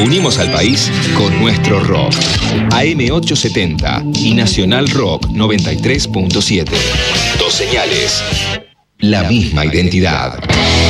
Unimos al país con nuestro rock. AM870 y Nacional Rock 93.7. Dos señales. La misma identidad.